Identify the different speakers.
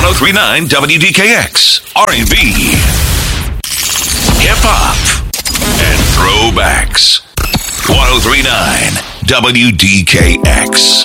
Speaker 1: 1039 WDKX, R&B, hip hop, and throwbacks. 1039 WDKX.